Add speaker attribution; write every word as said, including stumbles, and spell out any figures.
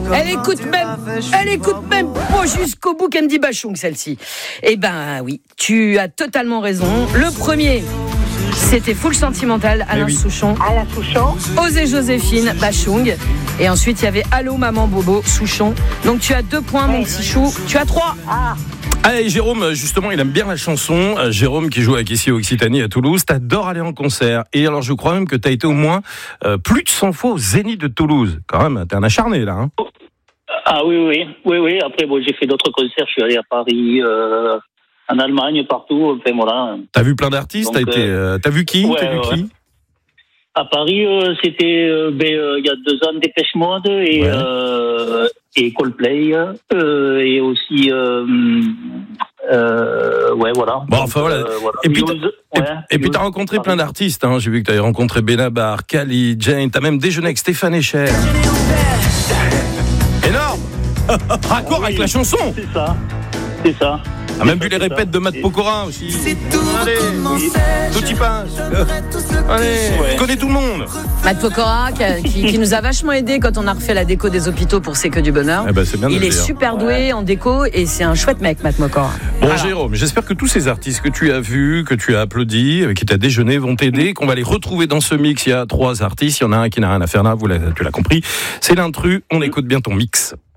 Speaker 1: Elle écoute même, elle écoute même pas jusqu'au bout Candy Bachung, celle-ci. Eh ben oui, tu as totalement raison. Le premier, c'était Full Sentimental, Alain oui. Souchon.
Speaker 2: Alain Souchon.
Speaker 1: Osez Joséphine, Bachung. Et ensuite, il y avait Allô Maman Bobo, Souchon. Donc tu as deux points, mon petit chou. Tu as trois.
Speaker 2: Ah.
Speaker 3: Allez, Jérôme, justement, il aime bien la chanson. Euh, Jérôme, qui joue avec ici Occitanie à Toulouse, t'adores aller en concert. Et alors, je crois même que t'as été au moins euh, plus de cent fois au Zénith de Toulouse. Quand même, t'es un acharné, là. Hein.
Speaker 4: Ah oui, oui, oui, oui. Après, bon, j'ai fait d'autres concerts. Je suis allé à Paris, euh, en Allemagne, partout. Enfin, voilà.
Speaker 3: T'as vu plein d'artistes. Donc, t'as, été, euh, t'as vu qui
Speaker 4: ouais,
Speaker 3: T'as vu
Speaker 4: ouais.
Speaker 3: qui
Speaker 4: À Paris, euh, c'était euh, ben, euh, il y a deux ans Dépêche Mode et ouais. euh, et Coldplay euh, et aussi euh, euh, ouais voilà.
Speaker 3: Bon enfin voilà. Euh, voilà. Et puis t'as,
Speaker 4: Use,
Speaker 3: et,
Speaker 4: ouais,
Speaker 3: et puis t'as rencontré plein d'artistes. Hein. J'ai vu que t'avais rencontré Benabar, Khalid, Jane. T'as même déjeuné avec Stéphane Echer. Énorme. Raccord oui, avec la chanson.
Speaker 4: C'est ça. C'est ça.
Speaker 3: Ah, même vu les répètes de Matt Pokora aussi.
Speaker 5: C'est tout
Speaker 3: Allez,
Speaker 5: oui.
Speaker 3: tout y passe. Allez, ouais. Tu connais tout le monde.
Speaker 1: Matt Pokora qui, qui, qui nous a vachement aidé quand on a refait la déco des hôpitaux pour C'est que du bonheur.
Speaker 3: Eh ben, c'est bien
Speaker 1: Il est
Speaker 3: dire.
Speaker 1: super doué ouais. en déco et c'est un chouette mec, Matt Pokora.
Speaker 3: Bon
Speaker 1: voilà.
Speaker 3: Jérôme, j'espère que tous ces artistes que tu as vus, que tu as applaudis, avec qui tu as déjeuné, vont t'aider, qu'on va les retrouver dans ce mix. Il y a trois artistes, il y en a un qui n'a rien à faire là, vous l'avez, tu l'as compris. C'est l'intrus, on écoute bien ton mix.